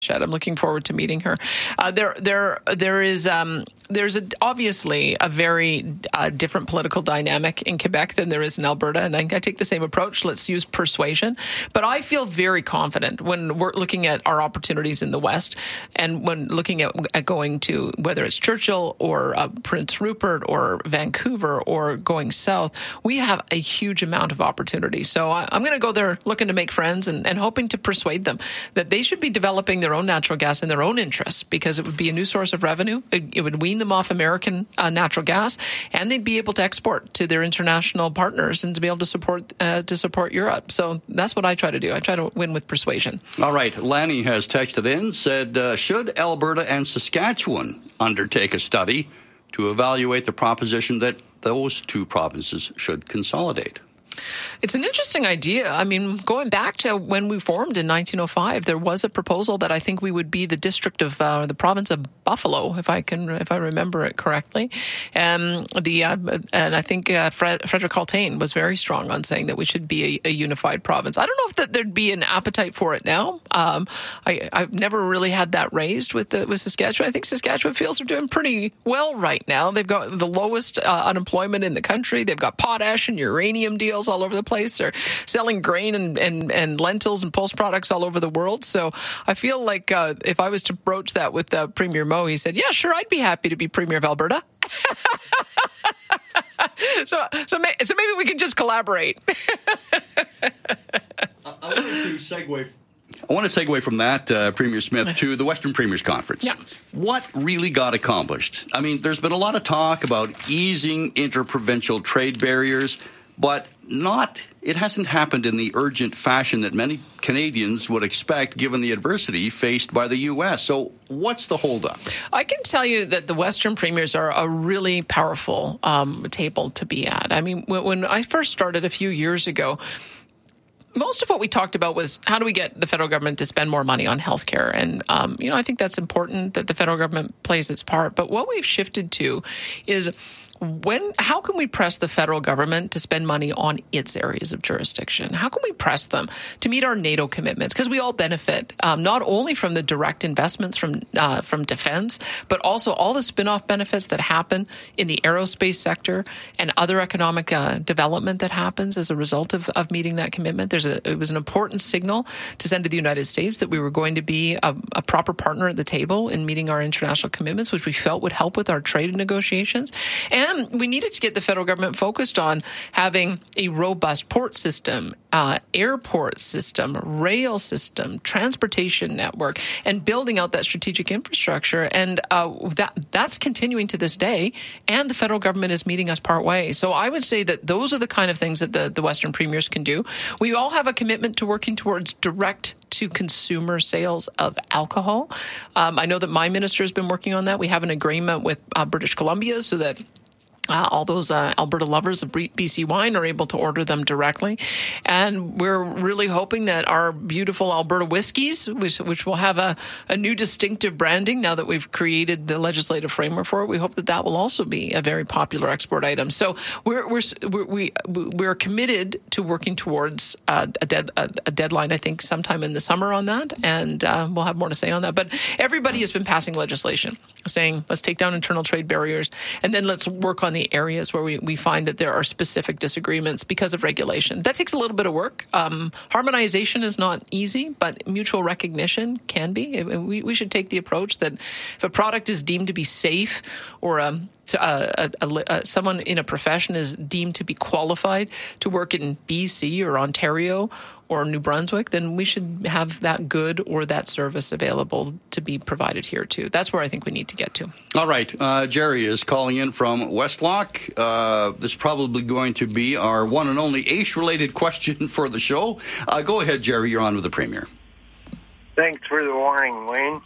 I'm looking forward to meeting her. There's obviously a very different political dynamic in Quebec than there is in Alberta, and I take the same approach. Let's use persuasion. But I feel very confident when we're looking at our opportunities in the West, and when looking at going to whether it's Churchill or Prince Rupert or Vancouver or going south, we have a huge amount of opportunity. So I'm going to go there looking to make friends and hoping to persuade them that they should be developing their own natural gas in their own interests, because it would be a new source of revenue. It would wean them off American natural gas, and they'd be able to export to their international partners and to be able to support Europe. So that's what I try to do. I try to win with persuasion. All right. Lanny has texted in, said, should Alberta and Saskatchewan undertake a study to evaluate the proposition that those two provinces should consolidate? It's an interesting idea. I mean, going back to when we formed in 1905, there was a proposal that I think we would be the district of the province of Buffalo, if I remember it correctly. And I think Frederick Haltain was very strong on saying that we should be a unified province. I don't know if that there'd be an appetite for it now. I've never really had that raised with Saskatchewan. I think Saskatchewan feels they're doing pretty well right now. They've got the lowest unemployment in the country. They've got potash and uranium deals all over the place. They're selling grain and lentils and pulse products all over the world. So I feel like if I was to broach that with Premier Moe, he said, yeah, sure, I'd be happy to be Premier of Alberta. So maybe we can just collaborate. I want to segue from that, Premier Smith, to the Western Premiers Conference. Yeah. What really got accomplished? I mean, there's been a lot of talk about easing interprovincial trade barriers, but it hasn't happened in the urgent fashion that many Canadians would expect given the adversity faced by the U.S. So what's the holdup? I can tell you that the Western Premiers are a really powerful table to be at. I mean, when I first started a few years ago, most of what we talked about was how do we get the federal government to spend more money on healthcare? And, I think that's important that the federal government plays its part. But what we've shifted to is how can we press the federal government to spend money on its areas of jurisdiction? How can we press them to meet our NATO commitments? Because we all benefit not only from the direct investments from defense, but also all the spin-off benefits that happen in the aerospace sector and other economic development that happens as a result of meeting that commitment. It was an important signal to send to the United States that we were going to be a proper partner at the table in meeting our international commitments, which we felt would help with our trade negotiations. And we needed to get the federal government focused on having a robust port system, airport system, rail system, transportation network, and building out that strategic infrastructure. And that's continuing to this day, and the federal government is meeting us part way. So I would say that those are the kind of things that the Western Premiers can do. We all have a commitment to working towards direct to consumer sales of alcohol. I know that my minister has been working on that. We have an agreement with British Columbia so that all those Alberta lovers of BC wine are able to order them directly. And we're really hoping that our beautiful Alberta whiskeys, which will have a new distinctive branding now that we've created the legislative framework for it, we hope that will also be a very popular export item. So we're committed to working towards a deadline, I think, sometime in the summer on that. And we'll have more to say on that. But everybody has been passing legislation saying, let's take down internal trade barriers, and then let's work on the areas where we find that there are specific disagreements because of regulation. That takes a little bit of work. Harmonization is not easy, but mutual recognition can be. We should take the approach that if a product is deemed to be safe or someone in a profession is deemed to be qualified to work in BC or Ontario or New Brunswick, then we should have that good or that service available to be provided here too. That's where I think we need to get to. All right. Jerry is calling in from Westlock. This is probably going to be our one and only AISH-related question for the show. Go ahead, Jerry. You're on with the Premier. Thanks for the warning, Wayne.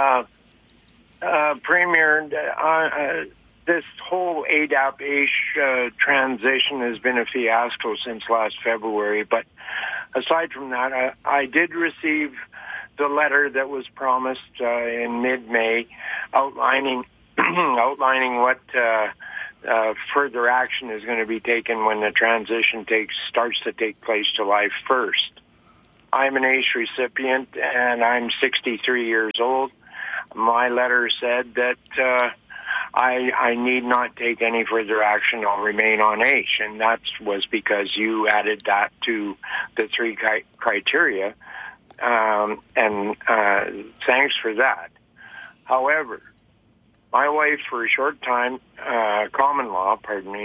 Premier, this whole ADAP-AISH transition has been a fiasco since last February, but aside from that, I did receive the letter that was promised in mid-May outlining what further action is going to be taken when the transition starts to take place July 1st. I'm an AISH recipient, and I'm 63 years old. My letter said that I need not take any further action. I'll remain on AISH, and that was because you added that to the 3 criteria, and thanks for that. However, my wife, for a short time, common law,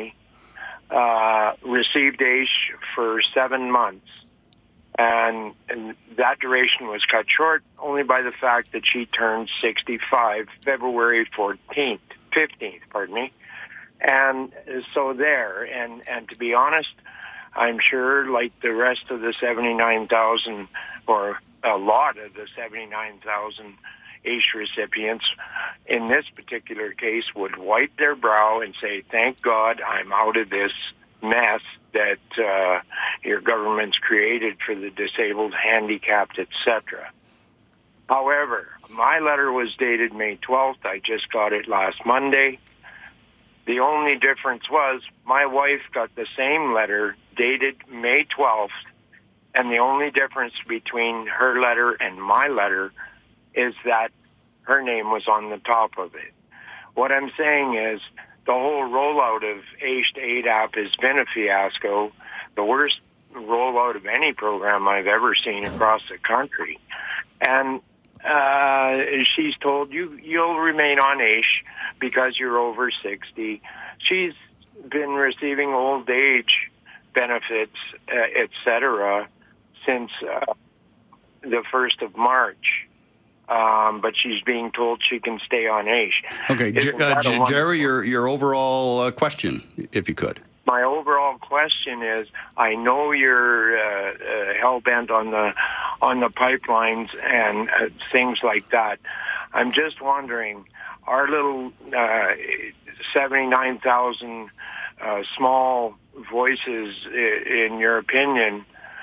received AISH for 7 months. And that duration was cut short only by the fact that she turned 65 February 15th. And so there, and to be honest, I'm sure like the rest of the 79,000, or a lot of the 79,000 AISH recipients in this particular case would wipe their brow and say, thank God I'm out of this mess that your government's created for the disabled, handicapped, etc. However, my letter was dated May 12th. I just got it last Monday. The only difference was my wife got the same letter dated May 12th, and the only difference between her letter and my letter is that her name was on the top of it. What I'm saying is the whole rollout of AISH to ADAP has been a fiasco, the worst rollout of any program I've ever seen across the country. And she's told you'll remain on AISH because you're over 60. She's been receiving old age benefits, etc., since the 1st of March. But she's being told she can stay on AISH. Okay, Jerry, your overall question, if you could. My overall question is: I know you're hell bent on the pipelines and things like that. I'm just wondering, our little 79,000 small voices, in your opinion,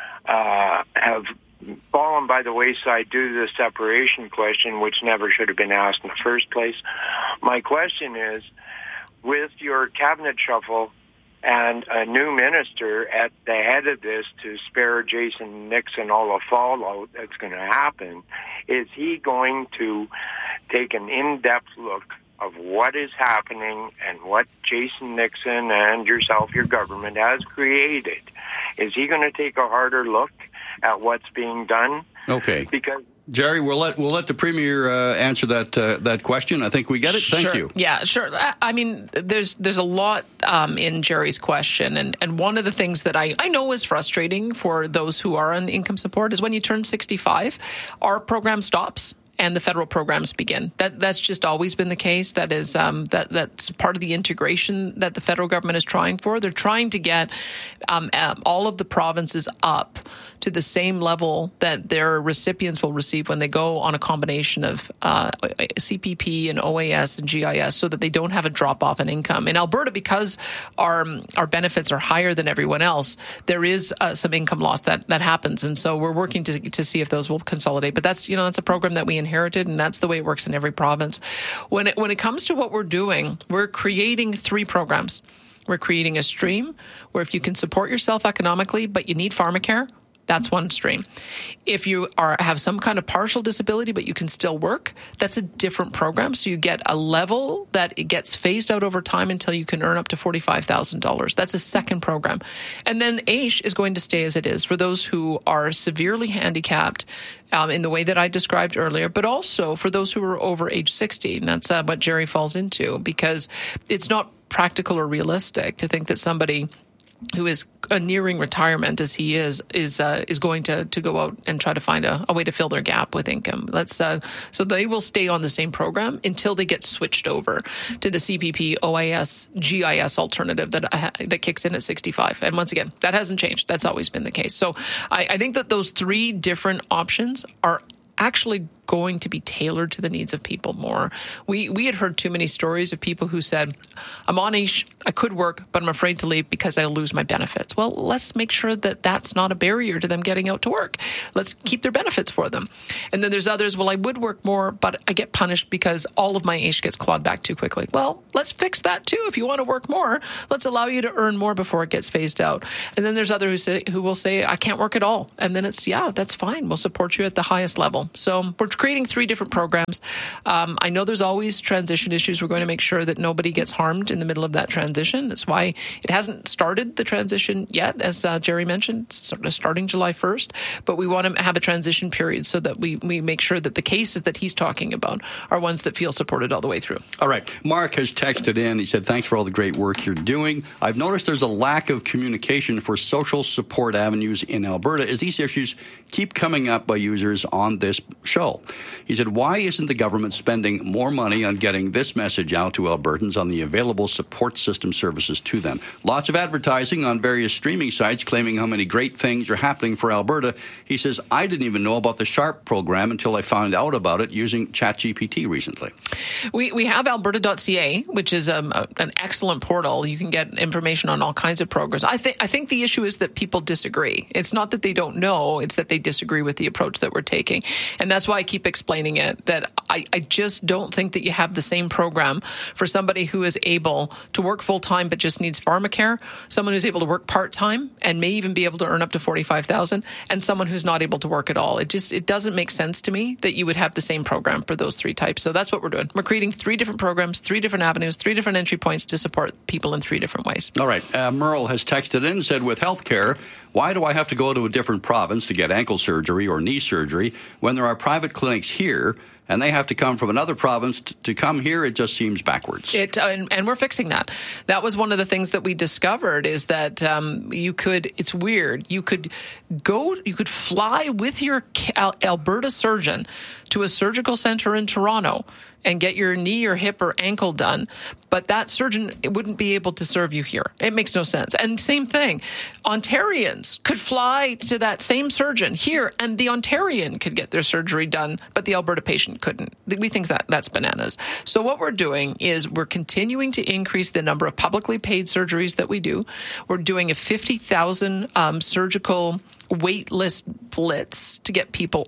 have fallen by the wayside due to the separation question, which never should have been asked in the first place. My question is, with your cabinet shuffle and a new minister at the head of this to spare Jason Nixon all the fallout that's going to happen, is he going to take an in-depth look of what is happening and what Jason Nixon and yourself, your government, has created? Is he going to take a harder look at what's being done? Okay. Because Jerry, we'll let the Premier answer that question. I think we get it. Thank you. Yeah, sure. I mean, there's a lot in Jerry's question, and one of the things that I know is frustrating for those who are on income support is when you turn 65, our program stops and the federal programs begin. That's just always been the case. That is that's part of the integration that the federal government is trying for. They're trying to get all of the provinces up to the same level that their recipients will receive when they go on a combination of CPP and OAS and GIS, so that they don't have a drop off in income. In Alberta, because our benefits are higher than everyone else, there is some income loss that happens, and so we're working to see if those will consolidate. But that's a program that we inherited, and that's the way it works in every province. When it comes to what we're doing, we're creating 3 programs. We're creating a stream where if you can support yourself economically, but you need pharmacare, that's one stream. If you have some kind of partial disability, but you can still work, that's a different program. So you get a level that it gets phased out over time until you can earn up to $45,000. That's a second program. And then AISH is going to stay as it is for those who are severely handicapped in the way that I described earlier, but also for those who are over age 60. And that's what Jerry falls into, because it's not practical or realistic to think that somebody who is nearing retirement, as he is going to go out and try to find a way to fill their gap with income. So they will stay on the same program until they get switched over to the CPP, OAS, GIS alternative that kicks in at 65. And once again, that hasn't changed. That's always been the case. So I think that those 3 different options are actually going to be tailored to the needs of people more. We had heard too many stories of people who said, I'm on AISH, I could work, but I'm afraid to leave because I'll lose my benefits. Well, let's make sure that that's not a barrier to them getting out to work. Let's keep their benefits for them. And then there's others, well, I would work more, but I get punished because all of my AISH gets clawed back too quickly. Well, let's fix that too. If you want to work more, let's allow you to earn more before it gets phased out. And then there's others who will say, I can't work at all. And then it's, yeah, that's fine. We'll support you at the highest level. So we're creating 3 different programs. I know there's always transition issues. We're going to make sure that nobody gets harmed in the middle of that transition. That's why it hasn't started the transition yet, as Jerry mentioned, starting July 1st. But we want to have a transition period so that we make sure that the cases that he's talking about are ones that feel supported all the way through. All right. Mark has texted in. He said, thanks for all the great work you're doing. I've noticed there's a lack of communication for social support avenues in Alberta as these issues keep coming up by users on this show. He said, why isn't the government spending more money on getting this message out to Albertans on the available support system services to them? Lots of advertising on various streaming sites claiming how many great things are happening for Alberta. He says, I didn't even know about the SHARP program until I found out about it using ChatGPT recently. We have alberta.ca, which is an excellent portal. You can get information on all kinds of programs. I think the issue is that people disagree. It's not that they don't know, it's that they disagree with the approach that we're taking. And that's why I keep explaining it, that I just don't think that you have the same program for somebody who is able to work full-time but just needs pharmacare, someone who's able to work part-time and may even be able to earn up to $45,000, and someone who's not able to work at all. It doesn't make sense to me that you would have the same program for those 3 types. So that's what we're doing. We're creating 3 different programs, 3 different avenues, 3 different entry points to support people in 3 different ways. All right. Merle has texted in and said, with healthcare, why do I have to go to a different province to get ankle surgery or knee surgery when there are private clinics here and they have to come from another province to come here? It just seems backwards. And we're fixing that. That was one of the things that we discovered is that it's weird. You could fly with your Alberta surgeon to a surgical center in Toronto and get your knee or hip or ankle done, but that surgeon wouldn't be able to serve you here. It makes no sense. And same thing, Ontarians could fly to that same surgeon here, and the Ontarian could get their surgery done, but the Alberta patient couldn't. We think that's bananas. So what we're doing is we're continuing to increase the number of publicly paid surgeries that we do. We're doing a 50,000 surgical wait list blitz to get people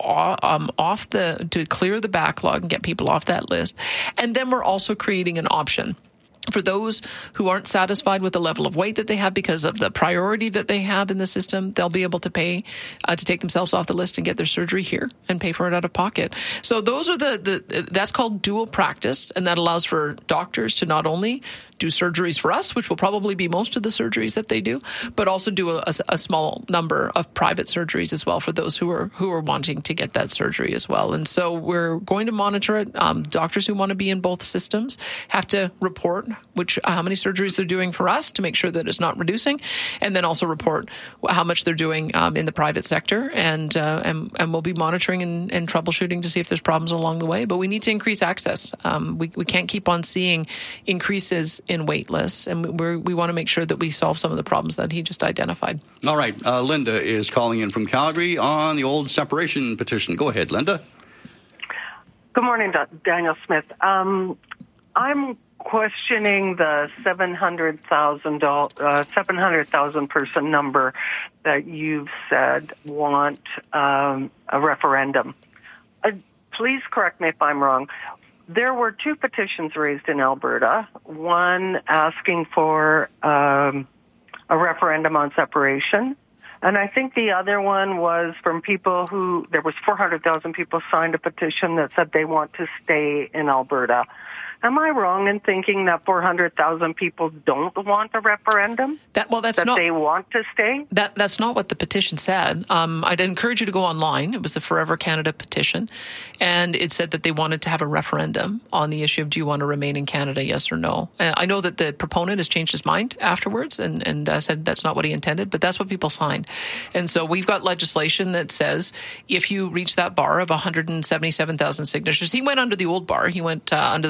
to clear the backlog and get people off that list. And then we're also creating an option for those who aren't satisfied with the level of weight that they have because of the priority that they have in the system. They'll be able to pay to take themselves off the list and get their surgery here and pay for it out of pocket. So those are that's called dual practice, and that allows for doctors to not only do surgeries for us, which will probably be most of the surgeries that they do, but also do a small number of private surgeries as well for those who are wanting to get that surgery as well. And so we're going to monitor it. Doctors who want to be in both systems have to report how many surgeries they're doing for us to make sure that it's not reducing, and then also report how much they're doing in the private sector. And we'll be monitoring and troubleshooting to see if there's problems along the way. But we need to increase access. We can't keep on seeing increases in wait lists, and we want to make sure that we solve some of the problems that he just identified. All right. Linda is calling in from Calgary on the old separation petition. Go ahead, Linda. Good morning, Daniel Smith. I'm questioning the 700,000 person number that you've said want a referendum. Please correct me if I'm wrong. There were 2 petitions raised in Alberta, one asking for a referendum on separation, and I think the other one was from people there was 400,000 people signed a petition that said they want to stay in Alberta. Am I wrong in thinking that 400,000 people don't want a referendum? They want to stay? That's not what the petition said. I'd encourage you to go online. It was the Forever Canada petition, and it said that they wanted to have a referendum on the issue of do you want to remain in Canada, yes or no. I know that the proponent has changed his mind afterwards and said that's not what he intended, but that's what people signed. And so we've got legislation that says if you reach that bar of 177,000 signatures, he went under the old bar. He went under the bar that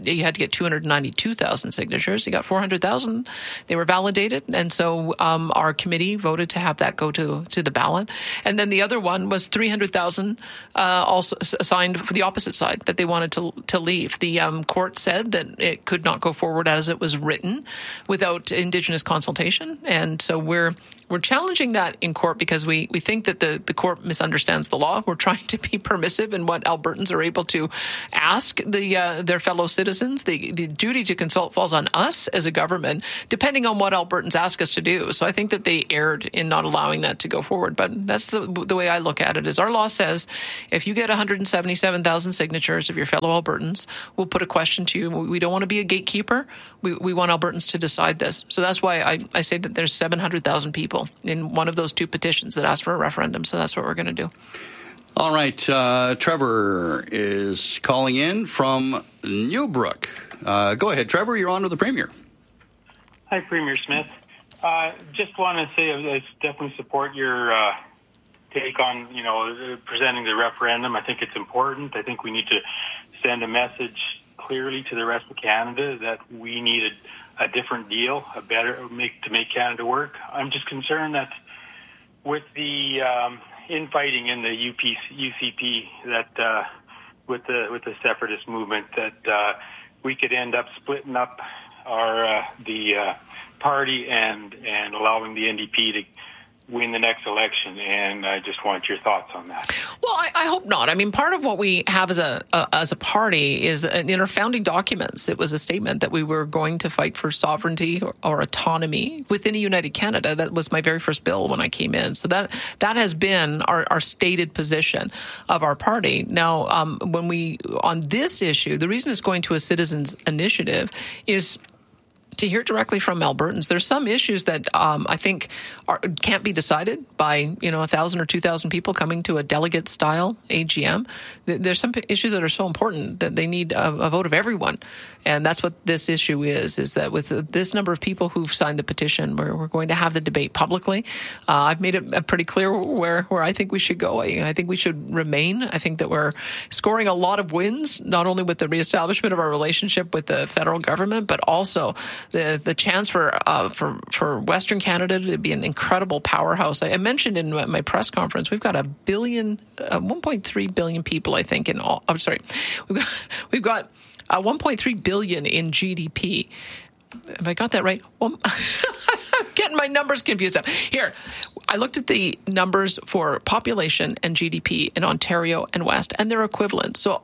you had to get 292,000 signatures. You got 400,000. They were validated. And so our committee voted to have that go to the ballot. And then the other one was 300,000 also signed for the opposite side, that they wanted to leave. The court said that it could not go forward as it was written without Indigenous consultation. And so we're challenging that in court because we think that the court misunderstands the law. We're trying to be permissive in what Albertans are able to ask their fellow citizens. The duty to consult falls on us as a government, depending on what Albertans ask us to do. So I think that they erred in not allowing that to go forward. But that's the way I look at it, is our law says if you get 177,000 signatures of your fellow Albertans, we'll put a question to you. We don't want to be a gatekeeper. We want Albertans to decide this. So that's why I say that there's 700,000 people in one of those two petitions that asked for a referendum. So that's what we're going to do. All right. Trevor is calling in from Newbrook. Go ahead, Trevor. You're on with the Premier. Hi, Premier Smith. Just want to say I definitely support your take on, presenting the referendum. I think it's important. I think we need to send a message clearly to the rest of Canada that we need a different deal, to make Canada work. I'm just concerned that with the infighting in the UCP, that with the separatist movement, that we could end up splitting up the party and allowing the NDP to win the next election, and I just want your thoughts on that. Well, I hope not. I mean, part of what we have as a party is in our founding documents, it was a statement that we were going to fight for sovereignty or autonomy within a united Canada. That was my very first bill when I came in. So that has been our stated position of our party. Now, on this issue, the reason it's going to a citizens' initiative is to hear directly from Albertans. There's some issues that I think can't be decided by 1,000 or 2,000 people coming to a delegate-style AGM. There's some issues that are so important that they need a vote of everyone, and that's what this issue is that with this number of people who've signed the petition, we're going to have the debate publicly. I've made it pretty clear where I think we should go. I think we should remain. I think that we're scoring a lot of wins, not only with the reestablishment of our relationship with the federal government, but also the chance for Western Canada to be an incredible powerhouse. I mentioned in my press conference, we've got 1.3 billion people, I think, in all. I'm sorry, we've got 1.3 billion in GDP. Have I got that right? Well, I'm getting my numbers confused up. Here, I looked at the numbers for population and GDP in Ontario and West, and they're equivalent. So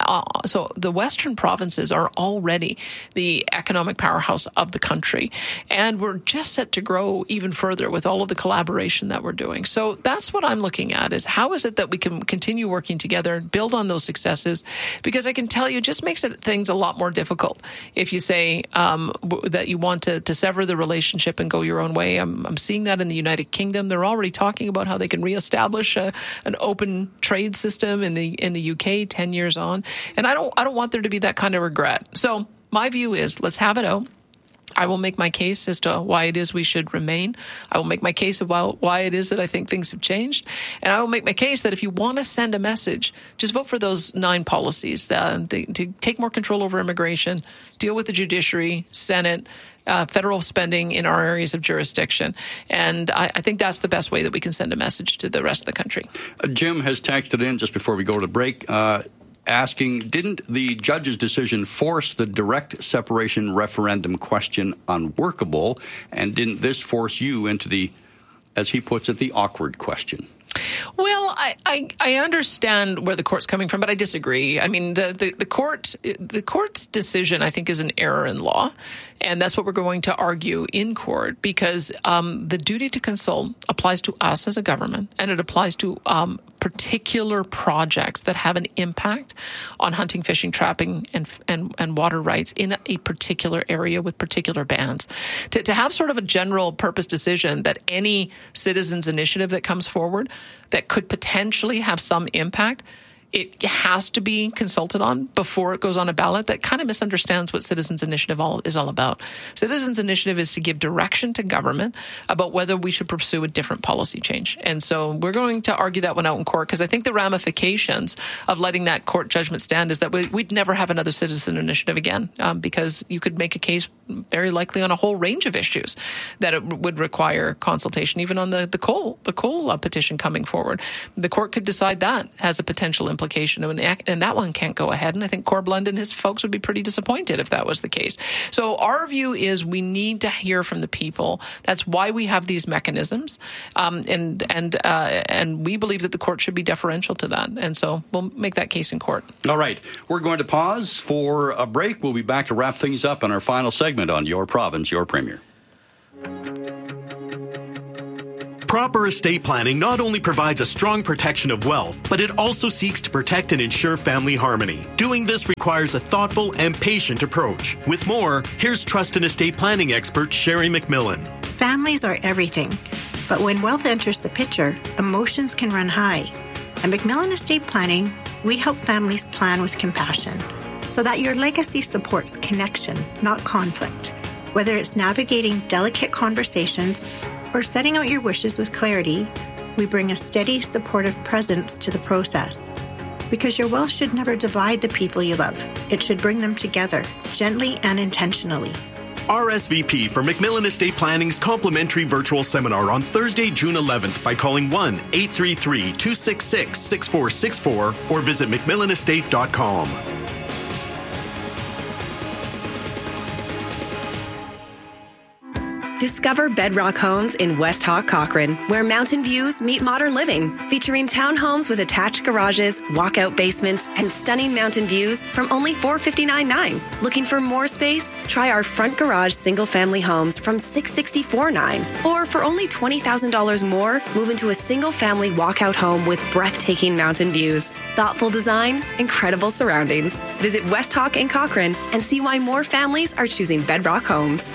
the Western provinces are already the economic powerhouse of the country, and we're just set to grow even further with all of the collaboration that we're doing. So that's what I'm looking at, is how is it that we can continue working together, build on those successes, because I can tell you it just makes things a lot more difficult if you say that you want to sever the relationship and go your own way. I'm seeing that in the United Kingdom. They're already talking about how they can reestablish an open trade system in the UK 10 years on, and I don't want there to be that kind of regret. So my view is let's have it out. I will make my case as to why it is we should remain. I will make my case about why it is that I think things have changed. And I will make my case that if you want to send a message, just vote for those 9 policies to take more control over immigration, deal with the judiciary, Senate, federal spending in our areas of jurisdiction. And I think that's the best way that we can send a message to the rest of the country. Jim has texted in just before we go to break, asking, didn't the judge's decision force the direct separation referendum question unworkable? And didn't this force you into the, as he puts it, the awkward question? Well, I understand where the court's coming from, but I disagree. I mean, the court's decision, I think, is an error in law, and that's what we're going to argue in court, because the duty to consult applies to us as a government, and it applies to particular projects that have an impact on hunting, fishing, trapping, and water rights in a particular area with particular bans. To have sort of a general purpose decision that any citizen's initiative that comes forward that could potentially have some impact it has to be consulted on before it goes on a ballot, that kind of misunderstands what Citizens Initiative is all about. Citizens Initiative is to give direction to government about whether we should pursue a different policy change. And so we're going to argue that one out in court, because I think the ramifications of letting that court judgment stand is that we'd never have another Citizen Initiative again, because you could make a case very likely on a whole range of issues that it would require consultation, even on the coal petition coming forward. The court could decide that has a potential implication, and that one can't go ahead. And I think Corb Lund and his folks would be pretty disappointed if that was the case. So our view is we need to hear from the people. That's why we have these mechanisms, and we believe that the court should be deferential to that. And so we'll make that case in court. All right. We're going to pause for a break. We'll be back to wrap things up in our final segment on Your Province, Your Premier. Proper estate planning not only provides a strong protection of wealth, but it also seeks to protect and ensure family harmony. Doing this requires a thoughtful and patient approach. With more, here's trust and estate planning expert Sherry McMillan. Families are everything, but when wealth enters the picture, emotions can run high. At McMillan Estate Planning, we help families plan with compassion so that your legacy supports connection, not conflict. Whether it's navigating delicate conversations or setting out your wishes with clarity, we bring a steady, supportive presence to the process. Because your wealth should never divide the people you love. It should bring them together, gently and intentionally. RSVP for McMillan Estate Planning's complimentary virtual seminar on Thursday, June 11th by calling 1-833-266-6464 or visit McMillanestate.com. Discover Bedrock Homes in West Hawk, Cochrane, where mountain views meet modern living, featuring townhomes with attached garages, walkout basements, and stunning mountain views from only $459,900. Looking for more space? Try our front garage single-family homes from $664,900. Or for only $20,000 more, move into a single-family walkout home with breathtaking mountain views. Thoughtful design, incredible surroundings. Visit West Hawk in Cochrane and see why more families are choosing Bedrock Homes.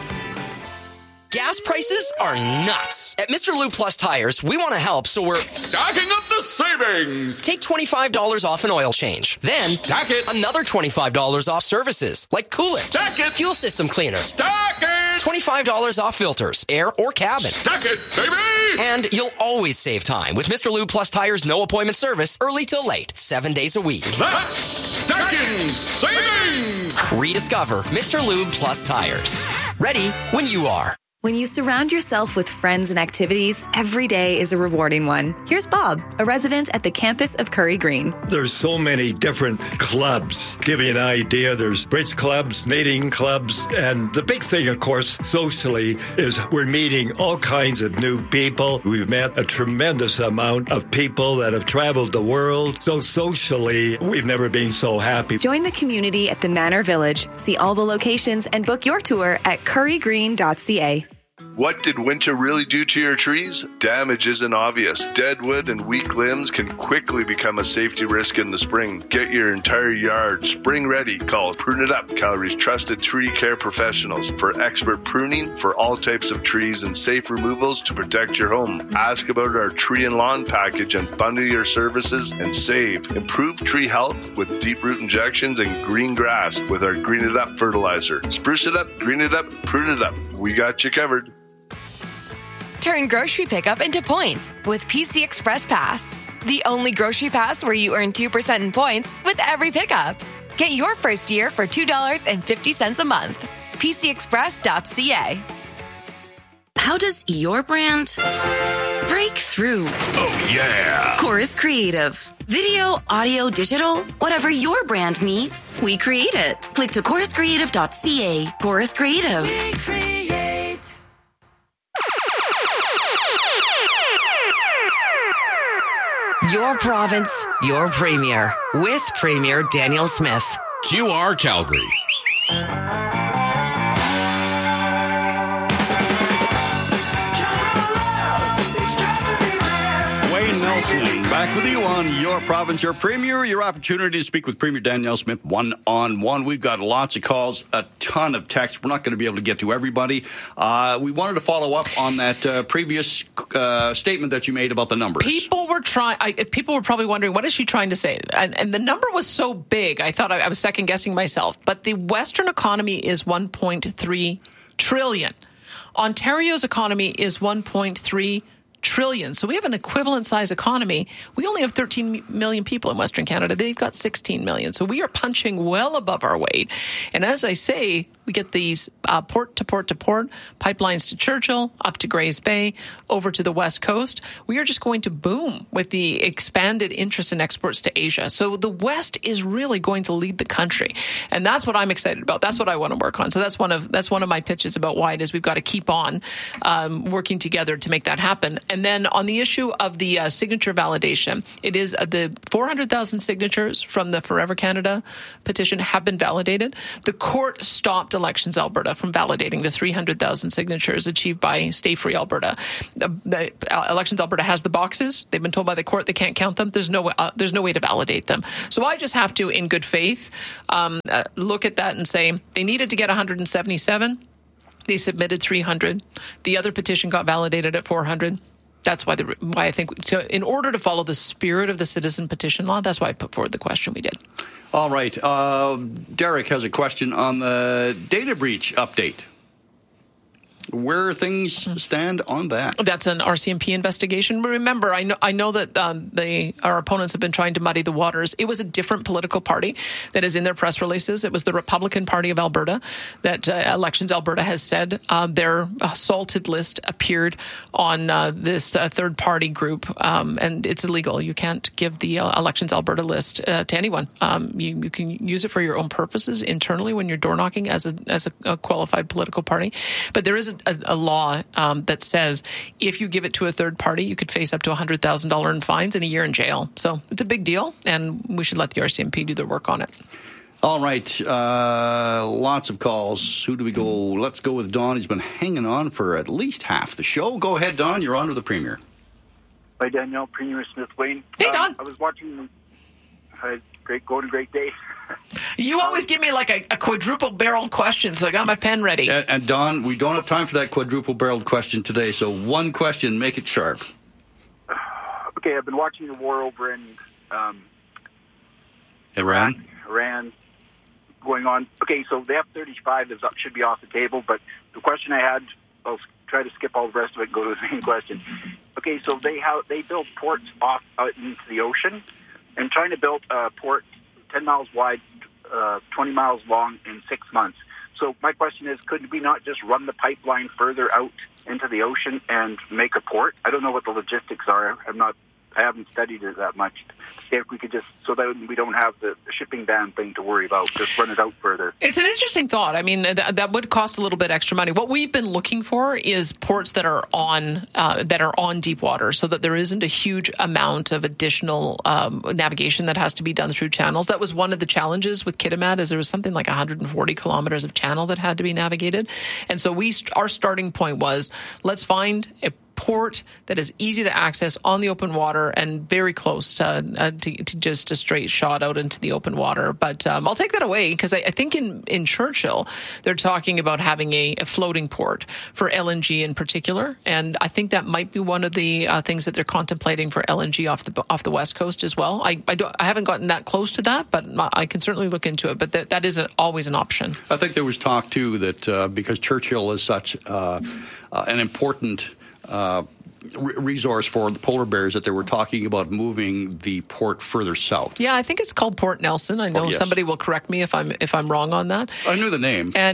Gas prices are nuts. At Mr. Lube Plus Tires, we want to help, so we're stacking up the savings. Take $25 off an oil change. Then stack it. Another $25 off services, like coolant. Stack it. Fuel system cleaner. Stack it. $25 off filters, air or cabin. Stack it, baby. And you'll always save time with Mr. Lube Plus Tires' no appointment service, early till late, 7 days a week. That's stacking savings. Rediscover Mr. Lube Plus Tires. Ready when you are. When you surround yourself with friends and activities, every day is a rewarding one. Here's Bob, a resident at the campus of Curry Green. There's so many different clubs. Give you an idea, there's bridge clubs, knitting clubs, and the big thing, of course, socially, is we're meeting all kinds of new people. We've met a tremendous amount of people that have traveled the world. So socially, we've never been so happy. Join the community at the Manor Village. See all the locations and book your tour at currygreen.ca. What did winter really do to your trees? Damage isn't obvious. Dead wood and weak limbs can quickly become a safety risk in the spring. Get your entire yard spring ready. Call Prune It Up, Calgary's trusted tree care professionals, for expert pruning for all types of trees and safe removals to protect your home. Ask about our tree and lawn package and bundle your services and save. Improve tree health with deep root injections and green grass with our Green It Up fertilizer. Spruce it up, green it up, prune it up. We got you covered. Turn grocery pickup into points with PC Express Pass. The only grocery pass where you earn 2% in points with every pickup. Get your first year for $2.50 a month. PCExpress.ca. How does your brand break through? Oh, yeah. Chorus Creative. Video, audio, digital, whatever your brand needs, we create it. Click to choruscreative.ca. Chorus Creative. We create. Your province, your premier, with Premier Daniel Smith. QR Calgary. Nelson, back with you on Your Province, Your Premier, your opportunity to speak with Premier Danielle Smith one-on-one. We've got lots of calls, a ton of texts. We're not going to be able to get to everybody. We wanted to follow up on that previous statement that you made about the numbers. People were probably wondering, what is she trying to say? And the number was so big, I thought I was second-guessing myself. But the Western economy is $1.3 trillion. Ontario's economy is $1.3 trillion. So we have an equivalent size economy. We only have 13 million people in Western Canada. They've got 16 million. So we are punching well above our weight. And as I say, we get these port to port to port pipelines to Churchill, up to Grays Bay, over to the West Coast. We are just going to boom with the expanded interest in exports to Asia. So the West is really going to lead the country. And that's what I'm excited about. That's what I want to work on. So that's one of my pitches about why it is we've got to keep on working together to make that happen. And then on the issue of the signature validation, it is the 400,000 signatures from the Forever Canada petition have been validated. The court stopped Elections Alberta from validating the 300,000 signatures achieved by Stay Free Alberta. The Elections Alberta has the boxes. They've been told by the court they can't count them. There's no way to validate them. So I just have to, in good faith, look at that and say they needed to get 177. They submitted 300. The other petition got validated at 400. That's why I think, in order to follow the spirit of the citizen petition law, that's why I put forward the question we did. All right. Derek has a question on the data breach update. Where things stand on that? That's an RCMP investigation. Remember, I know that our opponents have been trying to muddy the waters. It was a different political party that is in their press releases. It was the Republican Party of Alberta that Elections Alberta has said their salted list appeared on this third-party group, and it's illegal. You can't give the Elections Alberta list to anyone. You can use it for your own purposes internally when you're door knocking as a qualified political party, but there is a law that says if you give it to a third party, you could face up to $100,000 in fines and a year in jail. So it's a big deal, and we should let the RCMP do their work on it. All right. Lots of calls. Who do we go? Let's go with Don. He's been hanging on for at least half the show. Go ahead, Don. You're on with the Premier. Hi, Danielle. Premier Smith-Wayne. Hey, Don. I was watching. Great day. You always give me like a quadruple-barreled question, so I got my pen ready. And Don, we don't have time for that quadruple-barreled question today, so one question, make it sharp. Okay, I've been watching the war over in Iran going on. Okay, so the F-35 should be off the table, but the question I had, I'll try to skip all the rest of it and go to the main question. Okay, so they build ports off out into the ocean, and trying to build a port 10 miles wide, 20 miles long in 6 months. So my question is, could we not just run the pipeline further out into the ocean and make a port? I don't know what the logistics are. I haven't studied it that much. If we could just, so that we don't have the shipping ban thing to worry about, just run it out further. It's an interesting thought. I mean, that would cost a little bit extra money. What we've been looking for is ports that are on deep water, so that there isn't a huge amount of additional navigation that has to be done through channels. That was one of the challenges with Kitimat, is there was something like 140 kilometers of channel that had to be navigated. And so our starting point was, let's find a port that is easy to access on the open water and very close to just a straight shot out into the open water. But I'll take that away, because I think in Churchill, they're talking about having a floating port for LNG in particular. And I think that might be one of the things that they're contemplating for LNG off the West Coast as well. I haven't gotten that close to that, but I can certainly look into it. But that is always an option. I think there was talk, too, that because Churchill is such an important resource for the polar bears, that they were talking about moving the port further south. Yeah, I think it's called Port Nelson. I know somebody will correct me if I'm wrong on that. I knew the name. And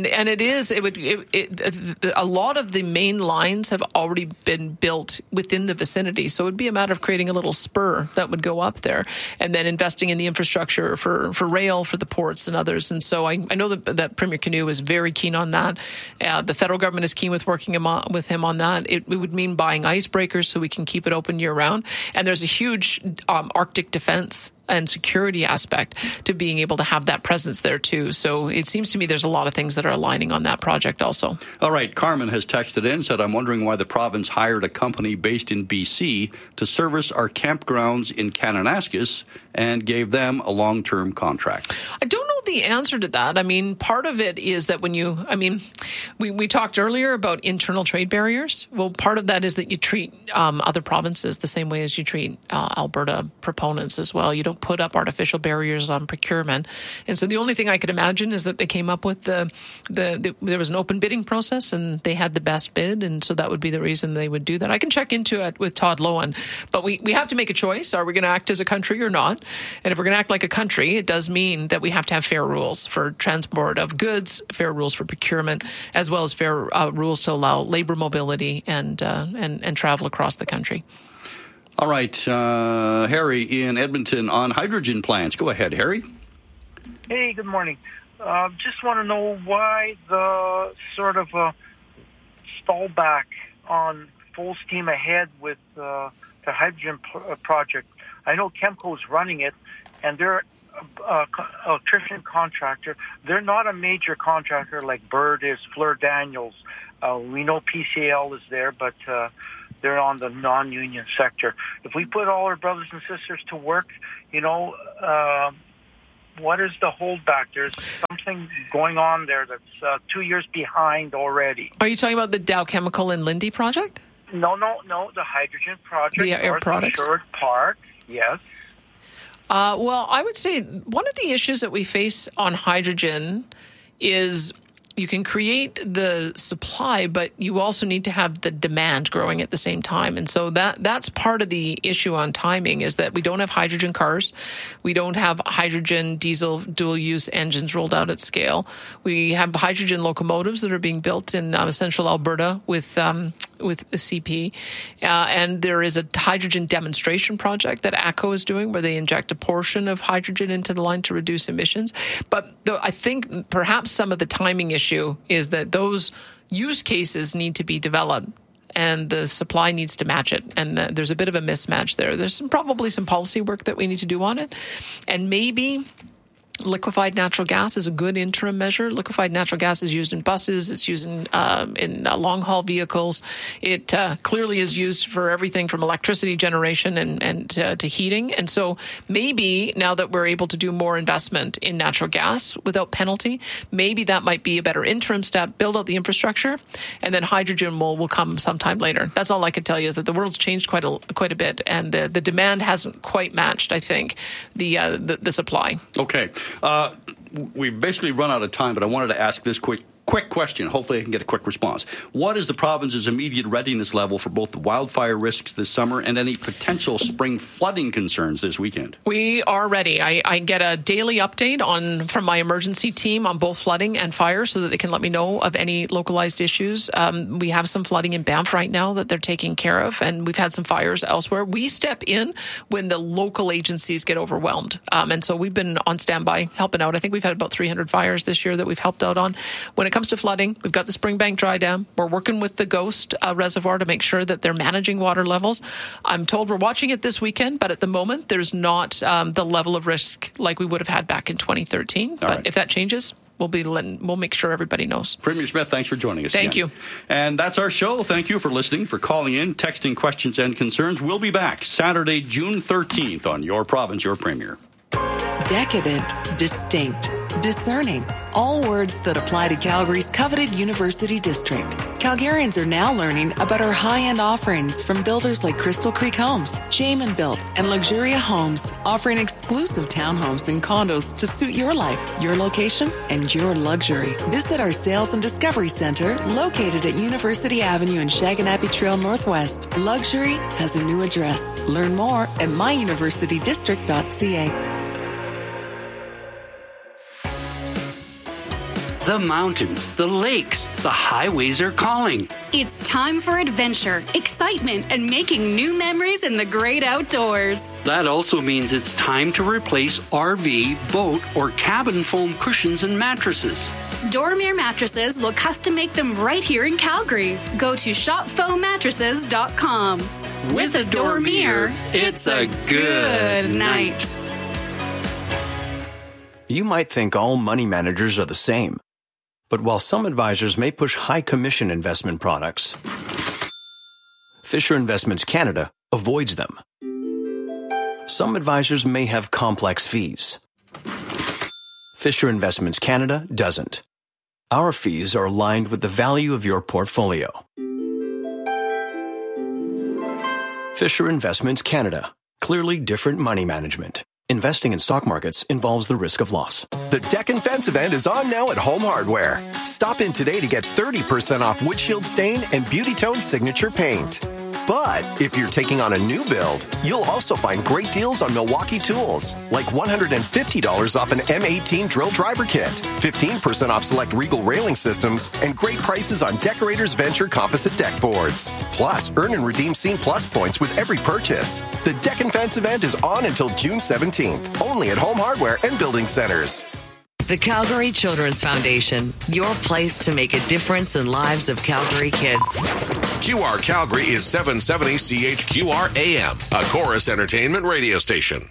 a lot of the main lines have already been built within the vicinity, so it would be a matter of creating a little spur that would go up there, and then investing in the infrastructure for rail, for the ports and others. And so I know that Premier Canoe is very keen on that. The federal government is keen with working with him on that. It would mean buying icebreakers so we can keep it open year round. And there's a huge Arctic defense and security aspect to being able to have that presence there too. So it seems to me there's a lot of things that are aligning on that project also. All right, Carmen has texted in, said, I'm wondering why the province hired a company based in BC to service our campgrounds in Kananaskis and gave them a long-term contract. I don't know the answer to that. I mean, part of it is that when we talked earlier about internal trade barriers. Well, part of that is that you treat other provinces the same way as you treat Alberta proponents as well. You don't put up artificial barriers on procurement. And so the only thing I could imagine is that they came up with there was an open bidding process and they had the best bid. And so that would be the reason they would do that. I can check into it with Todd Loewen, but we have to make a choice. Are we going to act as a country or not? And if we're going to act like a country, it does mean that we have to have fair rules for transport of goods, fair rules for procurement, as well as fair rules to allow labor mobility and travel across the country. All right, Harry in Edmonton on hydrogen plants. Go ahead, Harry. Hey, good morning. Just want to know why the sort of stall back on full steam ahead with the hydrogen project. I know Chemco's running it, and they're electrician contractor. They're not a major contractor like Bird is, Fleur Daniels. We know PCL is there, but they're on the non-union sector. If we put all our brothers and sisters to work, what is the holdback? There's something going on there that's 2 years behind already. Are you talking about the Dow Chemical and Linde project? No, the hydrogen project. The Air Products. Sherwood Park, yes. Well, I would say one of the issues that we face on hydrogen is you can create the supply, but you also need to have the demand growing at the same time. And so that's part of the issue on timing is that we don't have hydrogen cars. We don't have hydrogen diesel dual-use engines rolled out at scale. We have hydrogen locomotives that are being built in central Alberta with CP. And there is a hydrogen demonstration project that ATCO is doing where they inject a portion of hydrogen into the line to reduce emissions. But I think perhaps some of the timing issue is that those use cases need to be developed and the supply needs to match it. And there's a bit of a mismatch there. There's probably some policy work that we need to do on it. And maybe liquefied natural gas is a good interim measure. Liquefied natural gas is used in buses. It's used in long-haul vehicles. It clearly is used for everything from electricity generation and to heating. And so maybe now that we're able to do more investment in natural gas without penalty, maybe that might be a better interim step, build out the infrastructure, and then hydrogen will come sometime later. That's all I can tell you is that the world's changed quite a bit, and the demand hasn't quite matched, I think, the supply. Okay. We've basically run out of time, but I wanted to ask this quick question. Hopefully I can get a quick response. What is the province's immediate readiness level for both the wildfire risks this summer and any potential spring flooding concerns this weekend? We are ready. I get a daily update from my emergency team on both flooding and fire so that they can let me know of any localized issues. We have some flooding in Banff right now that they're taking care of, and we've had some fires elsewhere. We step in when the local agencies get overwhelmed. And so we've been on standby helping out. I think we've had about 300 fires this year that we've helped out on. When it comes to flooding, we've got the Springbank Dry Dam. We're working with the Ghost Reservoir to make sure that they're managing water levels. I'm told we're watching it this weekend, but at the moment, there's not the level of risk like we would have had back in 2013. But if that changes, we'll make sure everybody knows. Premier Smith, thanks for joining us. Thank you. And that's our show. Thank you for listening, for calling in, texting questions and concerns. We'll be back Saturday, June 13th on Your Province, Your Premier. Decadent, distinct, discerning. All words that apply to Calgary's coveted University District. Calgarians are now learning about our high-end offerings from builders like Crystal Creek Homes, Jamin Built, and Luxuria Homes, offering exclusive townhomes and condos to suit your life, your location, and your luxury. Visit our Sales and Discovery Center, located at University Avenue and Shaganappi Trail Northwest. Luxury has a new address. Learn more at myuniversitydistrict.ca. The mountains, the lakes, the highways are calling. It's time for adventure, excitement, and making new memories in the great outdoors. That also means it's time to replace RV, boat, or cabin foam cushions and mattresses. Dormier Mattresses will custom make them right here in Calgary. Go to shopfoammattresses.com. With a Dormier, it's a good night. You might think all money managers are the same. But while some advisors may push high commission investment products, Fisher Investments Canada avoids them. Some advisors may have complex fees. Fisher Investments Canada doesn't. Our fees are aligned with the value of your portfolio. Fisher Investments Canada. Clearly different money management. Investing in stock markets involves the risk of loss. The Deck and Fence event is on now at Home Hardware. Stop in today to get 30% off windshield stain and Beauty Tone signature paint. But if you're taking on a new build, you'll also find great deals on Milwaukee tools, like $150 off an M18 drill driver kit, 15% off select Regal railing systems, and great prices on Decorators Venture composite deck boards. Plus, earn and redeem Scene Plus points with every purchase. The Deck and Fence event is on until June 17th, only at Home Hardware and Building Centers. The Calgary Children's Foundation, your place to make a difference in lives of Calgary kids. QR Calgary is 770 CHQR AM, a Chorus Entertainment radio station.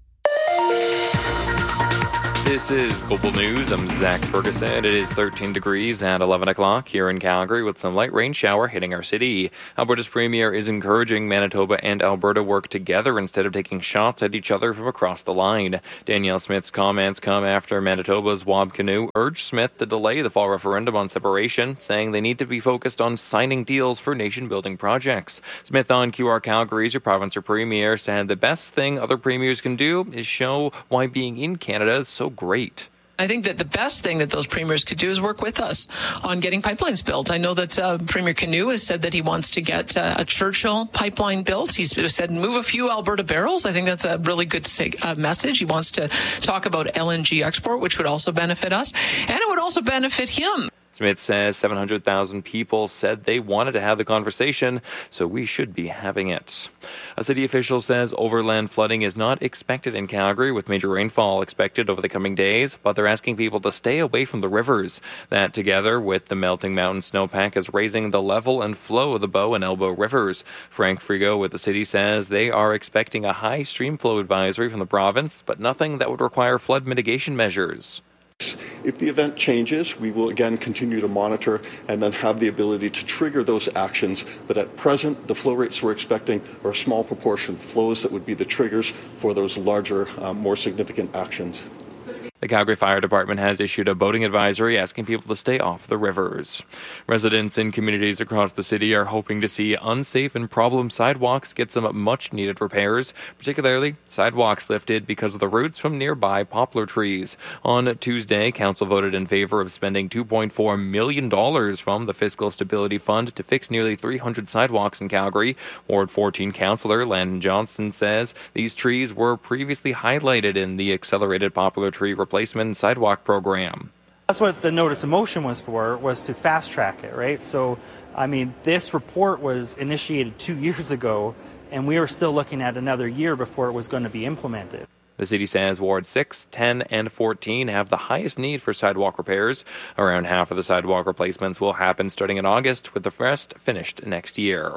This is Global News. I'm Zach Ferguson. It is 13 degrees at 11 o'clock here in Calgary with some light rain shower hitting our city. Alberta's Premier is encouraging Manitoba and Alberta work together instead of taking shots at each other from across the line. Danielle Smith's comments come after Manitoba's Wab Kinew urged Smith to delay the fall referendum on separation, saying they need to be focused on signing deals for nation-building projects. Smith on QR Calgary's Your Province or Premier said the best thing other premiers can do is show why being in Canada is so great. I think that the best thing that those premiers could do is work with us on getting pipelines built. I know that Premier Kinew has said that he wants to get a Churchill pipeline built. He's said move a few Alberta barrels. I think that's a really good message. He wants to talk about LNG export, which would also benefit us, and it would also benefit him. Smith says 700,000 people said they wanted to have the conversation, so we should be having it. A city official says overland flooding is not expected in Calgary, with major rainfall expected over the coming days, but they're asking people to stay away from the rivers. That, together with the melting mountain snowpack, is raising the level and flow of the Bow and Elbow rivers. Frank Frigo with the city says they are expecting a high stream flow advisory from the province, but nothing that would require flood mitigation measures. If the event changes, we will again continue to monitor and then have the ability to trigger those actions. But at present, the flow rates we're expecting are a small proportion of flows that would be the triggers for those larger, more significant actions. The Calgary Fire Department has issued a boating advisory asking people to stay off the rivers. Residents in communities across the city are hoping to see unsafe and problem sidewalks get some much-needed repairs, particularly sidewalks lifted because of the roots from nearby poplar trees. On Tuesday, Council voted in favor of spending $2.4 million from the Fiscal Stability Fund to fix nearly 300 sidewalks in Calgary. Ward 14 Councillor Landon Johnson says these trees were previously highlighted in the Accelerated Poplar Tree Replacement Sidewalk Program. That's what the notice of motion was for, was to fast track it, right? So, I mean, this report was initiated 2 years ago, and we were still looking at another year before it was going to be implemented. The city says Ward 6, 10, and 14 have the highest need for sidewalk repairs. Around half of the sidewalk replacements will happen starting in August, with the rest finished next year.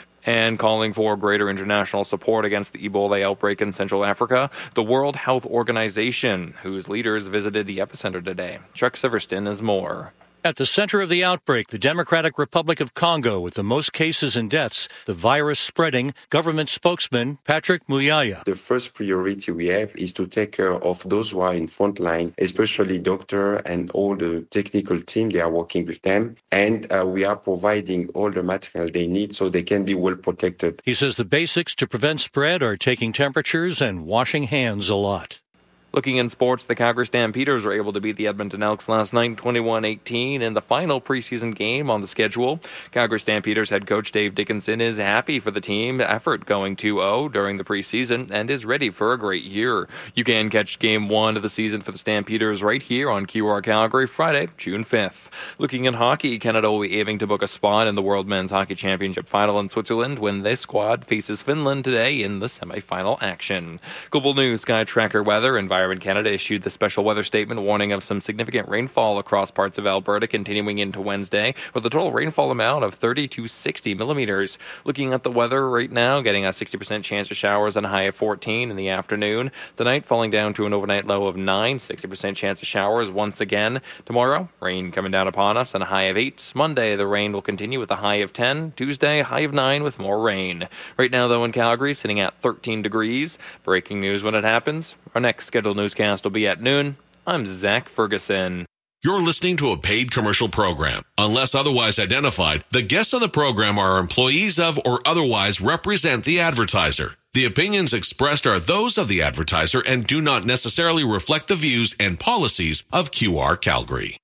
And calling for greater international support against the Ebola outbreak in Central Africa, the World Health Organization, whose leaders visited the epicenter today. Chuck Siverston has more. At the center of the outbreak, the Democratic Republic of Congo, with the most cases and deaths, the virus spreading, government spokesman Patrick Muyaya. The first priority we have is to take care of those who are in front line, especially doctors and all the technical team. They are working with them, and we are providing all the material they need so they can be well protected. He says the basics to prevent spread are taking temperatures and washing hands a lot. Looking in sports, the Calgary Stampeders were able to beat the Edmonton Elks last night 21-18 in the final preseason game on the schedule. Calgary Stampeders head coach Dave Dickinson is happy for the team effort going 2-0 during the preseason and is ready for a great year. You can catch game 1 of the season for the Stampeders right here on QR Calgary Friday, June 5th. Looking in hockey, Canada will be aiming to book a spot in the World Men's Hockey Championship final in Switzerland when this squad faces Finland today in the semifinal action. Global News Sky Tracker weather, environment Environment Canada issued the special weather statement warning of some significant rainfall across parts of Alberta continuing into Wednesday, with a total rainfall amount of 30 to 60 millimeters. Looking at the weather right now, getting a 60% chance of showers and a high of 14 in the afternoon. Tonight, falling down to an overnight low of 9, 60% chance of showers once again. Tomorrow, rain coming down upon us and a high of 8. Monday, the rain will continue with a high of 10. Tuesday, high of 9 with more rain. Right now, though, in Calgary, sitting at 13 degrees. Breaking news when it happens. Our next scheduled newscast will be at noon. I'm Zach Ferguson. You're listening to a paid commercial program. Unless otherwise identified, the guests on the program are employees of or otherwise represent the advertiser. The opinions expressed are those of the advertiser and do not necessarily reflect the views and policies of QR Calgary.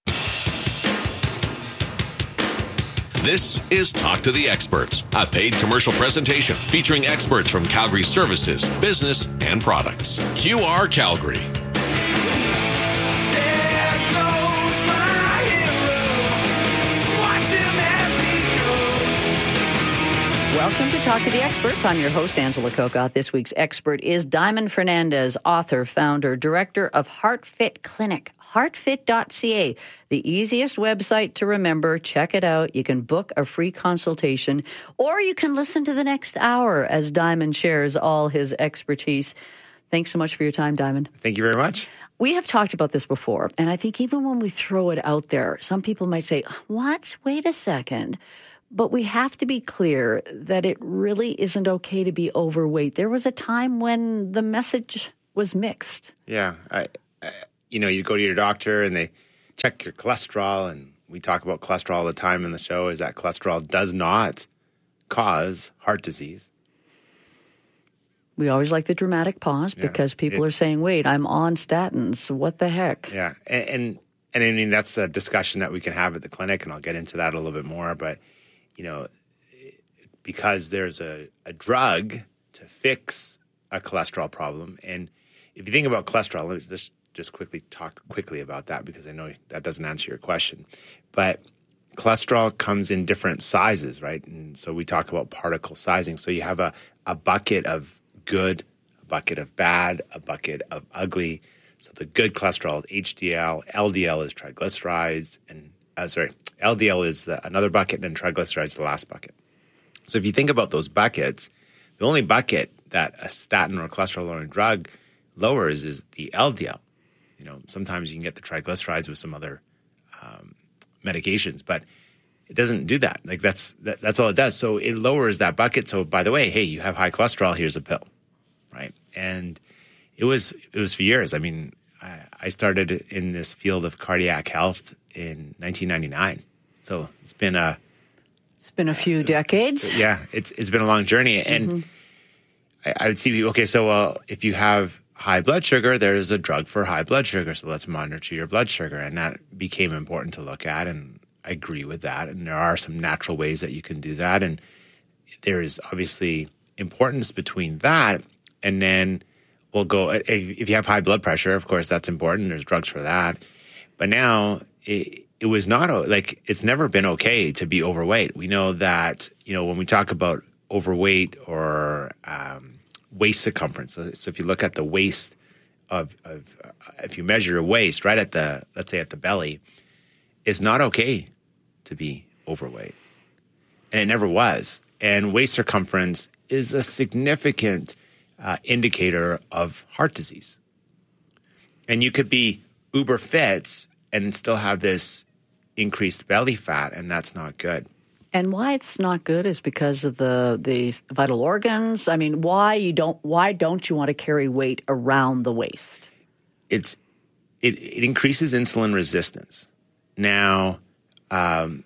This is Talk to the Experts, a paid commercial presentation featuring experts from Calgary services, business, and products. QR Calgary. Welcome to Talk to the Experts. I'm your host, Angela Kokott. This week's expert is Diamond Fernandez, author, founder, director of HeartFit Clinic. HeartFit.ca, the easiest website to remember. Check it out. You can book a free consultation, or you can listen to the next hour as Diamond shares all his expertise. Thanks so much for your time, Diamond. Thank you very much. We have talked about this before, and I think even when we throw it out there, some people might say, what? Wait a second. But we have to be clear that it really isn't okay to be overweight. There was a time when the message was mixed. Yeah. You go to your doctor and they check your cholesterol, and we talk about cholesterol all the time in the show, is that cholesterol does not cause heart disease. We always like the dramatic pause because people are saying, wait, I'm on statins. What the heck? Yeah. And I mean, that's a discussion that we can have at the clinic, and I'll get into that a little bit more. But, because there's a drug to fix a cholesterol problem. And if you think about cholesterol, let me just talk quickly about that, because I know that doesn't answer your question. But cholesterol comes in different sizes, right? And so we talk about particle sizing. So you have a bucket of good, a bucket of bad, a bucket of ugly. So the good cholesterol is HDL, LDL is triglycerides, and LDL is another bucket, and then triglycerides is the last bucket. So if you think about those buckets, the only bucket that a statin or cholesterol-lowering drug lowers is the LDL. Sometimes you can get the triglycerides with some other medications, but it doesn't do that. Like that's all it does. So it lowers that bucket. So by the way, hey, you have high cholesterol, here's a pill, right? And it was for years. I mean, I started in this field of cardiac health in 1999. So it's been a few decades. Yeah, it's been a long journey. And I would see people, okay, so if you have high blood sugar, there's a drug for high blood sugar. So let's monitor your blood sugar. And that became important to look at. And I agree with that. And there are some natural ways that you can do that. And there is obviously importance between that. And then we'll go, if you have high blood pressure, of course, that's important. There's drugs for that. But now it was not, it's never been okay to be overweight. We know that, when we talk about overweight or waist circumference, so if you look at the waist if you measure your waist right at let's say at the belly, it's not okay to be overweight. And it never was. And waist circumference is a significant indicator of heart disease. And you could be uber fit and still have this increased belly fat, and that's not good. And why it's not good is because of the vital organs. I mean, why don't you want to carry weight around the waist? It increases insulin resistance. Now, and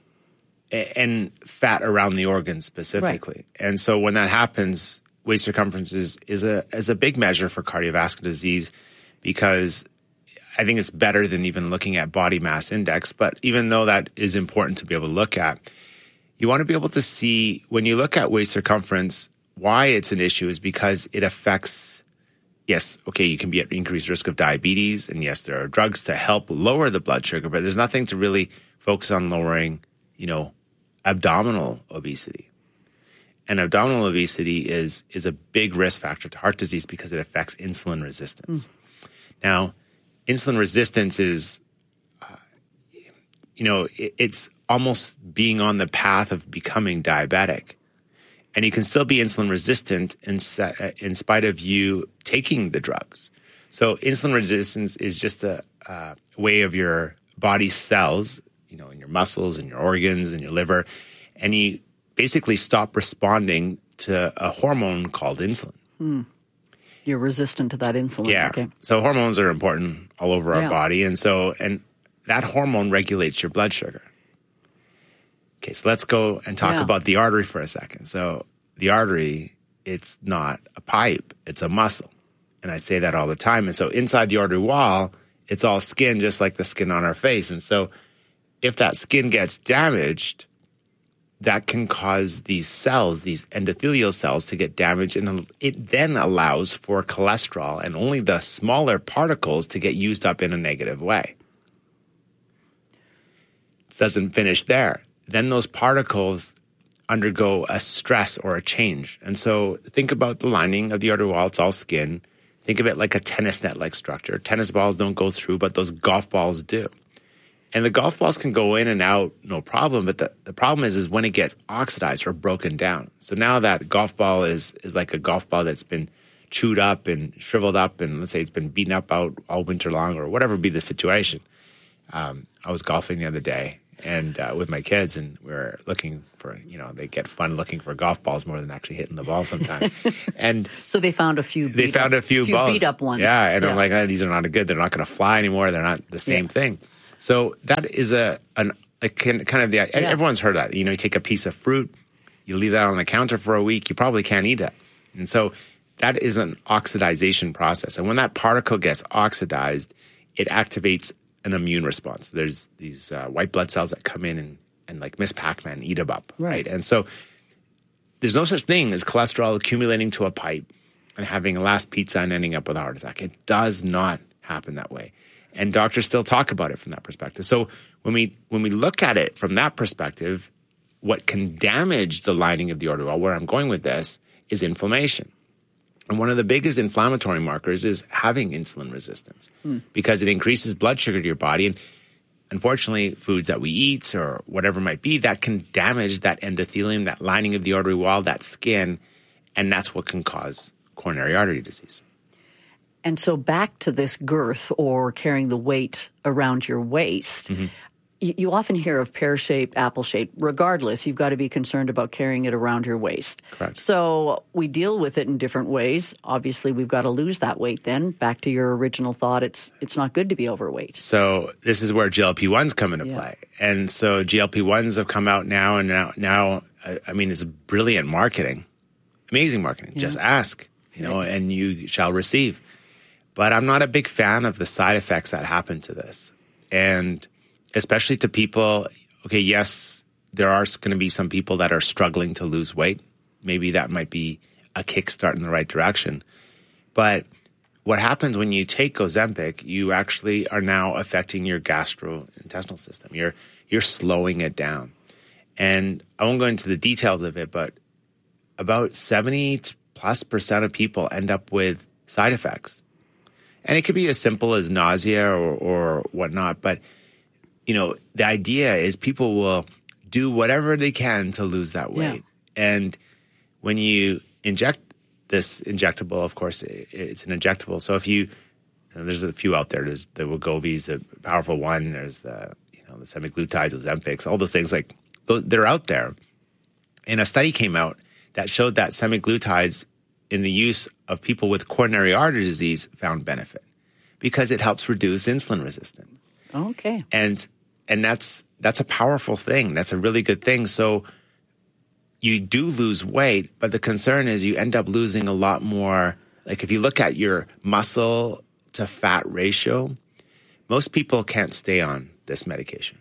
fat around the organs specifically. Right. And so when that happens, waist circumference is a big measure for cardiovascular disease, because I think it's better than even looking at body mass index. But even though that is important to be able to look at, you want to be able to see, when you look at waist circumference, why it's an issue is because it affects, yes, okay, you can be at increased risk of diabetes, and yes, there are drugs to help lower the blood sugar, but there's nothing to really focus on lowering, abdominal obesity. And abdominal obesity is a big risk factor to heart disease because it affects insulin resistance. Now, insulin resistance is, it's almost being on the path of becoming diabetic. And you can still be insulin resistant in spite of you taking the drugs. So insulin resistance is just a way of your body's cells, in your muscles and your organs and your liver, and you basically stop responding to a hormone called insulin. You're resistant to that insulin. Yeah. Okay. So hormones are important all over our body, and that hormone regulates your blood sugar. Okay, so let's go and talk about the artery for a second. So the artery, it's not a pipe, it's a muscle. And I say that all the time. And so inside the artery wall, it's all skin, just like the skin on our face. And so if that skin gets damaged, that can cause these cells, these endothelial cells, to get damaged. And it then allows for cholesterol and only the smaller particles to get used up in a negative way. It doesn't finish there. Then those particles undergo a stress or a change. And so think about the lining of the artery wall. It's all skin. Think of it like a tennis net-like structure. Tennis balls don't go through, but those golf balls do. And the golf balls can go in and out, no problem. But the problem is when it gets oxidized or broken down. So now that golf ball is like a golf ball that's been chewed up and shriveled up, and let's say it's been beaten up out all winter long or whatever be the situation. I was golfing the other day and with my kids, and we were looking for, they get fun looking for golf balls more than actually hitting the ball sometimes. And so they found a few beat up ones. Yeah, and I'm like, these are not good. They're not going to fly anymore. They're not the same thing. So that is everyone's heard that. You take a piece of fruit, you leave that on the counter for a week, you probably can't eat it. And so that is an oxidization process. And when that particle gets oxidized, it activates an immune response. There's these white blood cells that come in and like Miss Pac-Man, eat them up, right? And so there's no such thing as cholesterol accumulating to a pipe and having a last pizza and ending up with a heart attack. It does not happen that way. And doctors still talk about it from that perspective. So when we look at it from that perspective, what can damage the lining of the artery wall, where I'm going with this, is inflammation. And one of the biggest inflammatory markers is having insulin resistance because it increases blood sugar to your body. And unfortunately, foods that we eat or whatever it might be, that can damage that endothelium, that lining of the artery wall, that skin, and that's what can cause coronary artery disease. And so back to this girth or carrying the weight around your waist, you often hear of pear-shaped, apple-shaped. Regardless, you've got to be concerned about carrying it around your waist. Correct. So we deal with it in different ways. Obviously, we've got to lose that weight then. Back to your original thought, it's not good to be overweight. So this is where GLP-1s come into play. And so GLP-1s have come out now, and now I mean, it's brilliant marketing, amazing marketing. Just ask, and you shall receive. But I'm not a big fan of the side effects that happen to this. And especially to people, okay, yes, there are going to be some people that are struggling to lose weight. Maybe that might be a kickstart in the right direction. But what happens when you take Ozempic, you actually are now affecting your gastrointestinal system. You're slowing it down. And I won't go into the details of it, but about 70+% of people end up with side effects. And it could be as simple as nausea or whatnot. But, the idea is people will do whatever they can to lose that weight. Yeah. And when you inject this injectable, of course, it's an injectable. So if there's a few out there. There's the Wegovys, the powerful one. There's the semaglutides, Ozempics, all those things they're out there. And a study came out that showed that semaglutides in the use of people with coronary artery disease found benefit because it helps reduce insulin resistance. Okay. And that's a powerful thing. That's a really good thing. So you do lose weight, but the concern is you end up losing a lot more. Like if you look at your muscle to fat ratio, most people can't stay on this medication.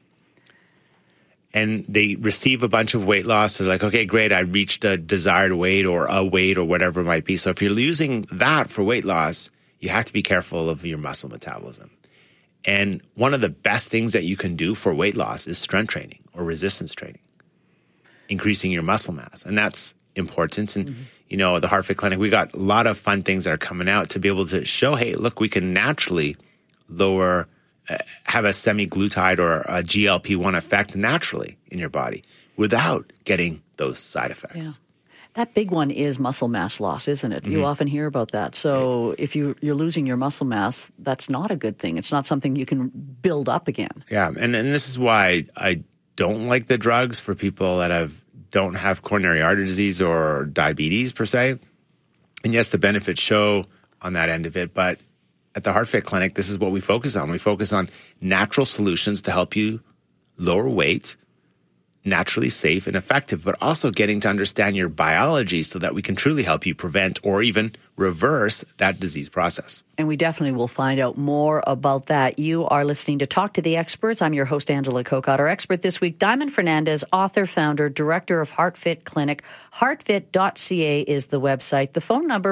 And they receive a bunch of weight loss. They're like, okay, great, I reached a desired weight or a weight or whatever it might be. So if you're using that for weight loss, you have to be careful of your muscle metabolism. And one of the best things that you can do for weight loss is strength training or resistance training, increasing your muscle mass. And that's important. And, you know, the HeartFit Clinic, we got a lot of fun things that are coming out to be able to show, hey, look, we can naturally lower, have a semaglutide or a GLP-1 effect naturally in your body without getting those side effects. Yeah. That big one is muscle mass loss, isn't it? You often hear about that. So if you're losing your muscle mass, that's not a good thing. It's not something you can build up again. Yeah, and this is why I don't like the drugs for people that don't have coronary artery disease or diabetes per se. And yes, the benefits show on that end of it, but at the HeartFit Clinic, this is what we focus on. We focus on natural solutions to help you lower weight, naturally safe and effective, but also getting to understand your biology so that we can truly help you prevent or even reverse that disease process. And we definitely will find out more about that. You are listening to Talk to the Experts. I'm your host, Angela Kokott. Our expert this week, Diamond Fernandez, author, founder, director of HeartFit Clinic. Heartfit.ca is the website. The phone number,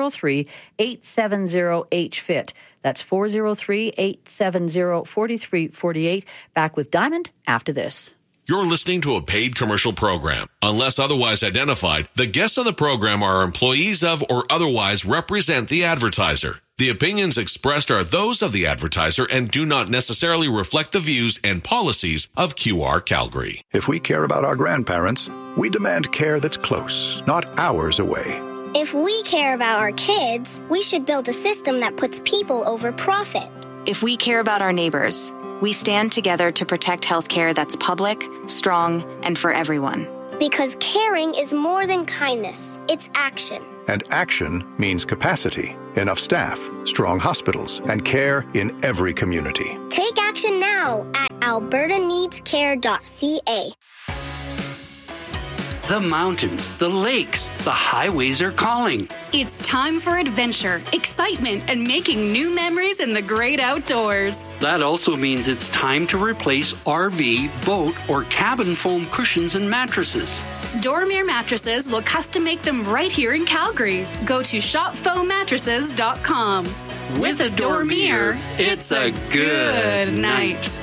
403-870-HFIT. That's 403-870-4348. Back with Diamond after this. You're listening to a paid commercial program. Unless otherwise identified, the guests on the program are employees of or otherwise represent the advertiser. The opinions expressed are those of the advertiser and do not necessarily reflect the views and policies of QR Calgary. If we care about our grandparents, we demand care that's close, not hours away. If we care about our kids, we should build a system that puts people over profit. If we care about our neighbors, we stand together to protect healthcare that's public, strong, and for everyone. Because caring is more than kindness, it's action. And action means capacity, enough staff, strong hospitals, and care in every community. Take action now at albertaneedscare.ca. The mountains, the lakes, the highways are calling. It's time for adventure, excitement, and making new memories in the great outdoors. That also means it's time to replace RV, boat, or cabin foam cushions and mattresses. Dormier Mattresses will custom make them right here in Calgary. Go to shopfoammattresses.com. With a Dormier, it's a good night.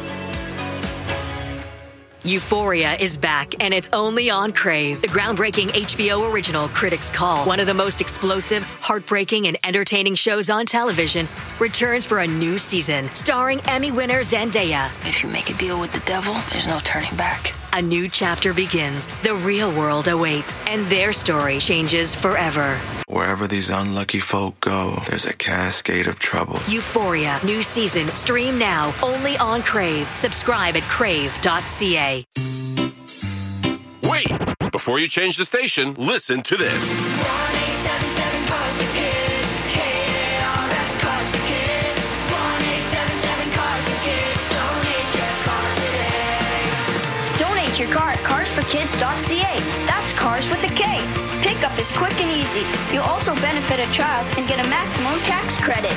Euphoria is back, and it's only on Crave. The groundbreaking HBO original Critics' Call, one of the most explosive, heartbreaking, and entertaining shows on television, returns for a new season, starring Emmy winner Zendaya. If you make a deal with the devil, there's no turning back. A new chapter begins. The real world awaits, and their story changes forever. Wherever these unlucky folk go, there's a cascade of trouble. Euphoria, new season, stream now, only on Crave. Subscribe at crave.ca. Wait! Before you change the station, listen to this. 1-877 Cars for Kids. KARS Cars for Kids. 1-877 Cars for Kids. Donate your car today. Donate your car at carsforkids.ca. That's cars with a K. Pickup is quick and easy. You'll also benefit a child and get a maximum tax credit.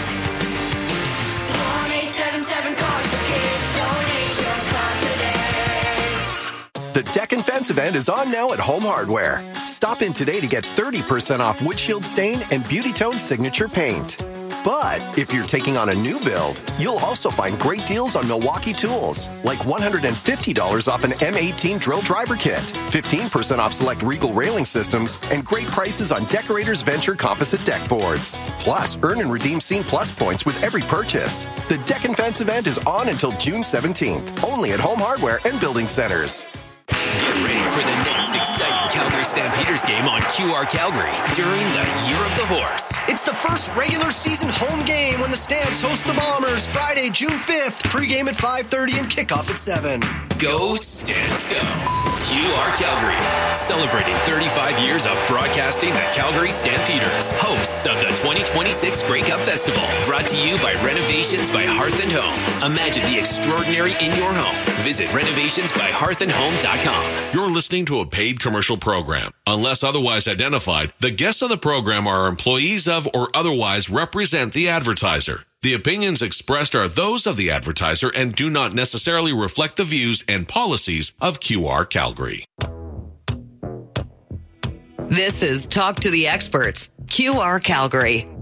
1-877 Cars for Kids. Donate your car today. The Deck and Fence event is on now at Home Hardware. Stop in today to get 30% off windshield stain and Beauty Tone signature paint. But if you're taking on a new build, you'll also find great deals on Milwaukee tools, like $150 off an M18 drill driver kit, 15% off select Regal railing systems, and great prices on Decorators Venture composite deck boards. Plus, earn and redeem Scene Plus points with every purchase. The Deck and Fence event is on until June 17th, only at Home Hardware and Building Centers. Get ready for the next exciting Calgary Stampeders game on QR Calgary during the Year of the Horse. It's the first regular season home game when the Stamps host the Bombers Friday, June 5th. Pregame at 5:30 and kickoff at 7. Go Stamps Go! QR Calgary, celebrating 35 years of broadcasting the Calgary Stampeders, hosts of the 2026 Grey Cup Festival, brought to you by Renovations by Hearth and Home. Imagine the extraordinary in your home. Visit renovationsbyhearthandhome.com. You're listening to a paid commercial program. Unless otherwise identified, the guests on the program are employees of or otherwise represent the advertiser. The opinions expressed are those of the advertiser and do not necessarily reflect the views and policies of QR Calgary. This is Talk to the Experts, QR Calgary.